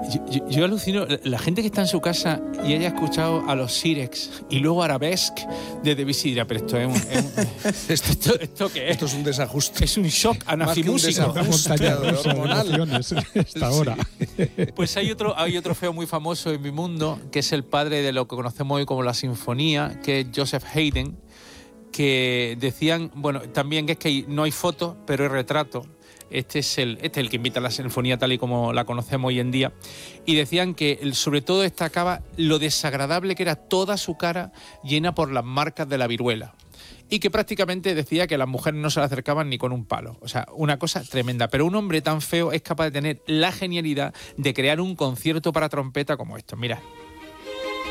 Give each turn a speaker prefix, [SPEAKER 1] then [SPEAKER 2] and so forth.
[SPEAKER 1] Yo alucino, la gente que está en su casa y haya escuchado a los Sirex y luego Arabesque de Debussy dirá, pero esto es ¿Esto qué es?
[SPEAKER 2] Esto es un desajuste.
[SPEAKER 1] Es un shock anafimúsico.
[SPEAKER 3] Una montaña rusa de emociones esta hora.
[SPEAKER 1] Pues hay otro feo muy famoso en mi mundo, que es el padre de lo que conocemos hoy como la sinfonía, que es Joseph Haydn, que decían, bueno, también que es que no hay fotos, pero hay retratos. Este es el que invita a la sinfonía tal y como la conocemos hoy en día. Y decían que sobre todo destacaba lo desagradable que era toda su cara llena por las marcas de la viruela. Y que prácticamente decía que las mujeres no se le acercaban ni con un palo. O sea, una cosa tremenda. Pero un hombre tan feo es capaz de tener la genialidad de crear un concierto para trompeta como esto. Mirad.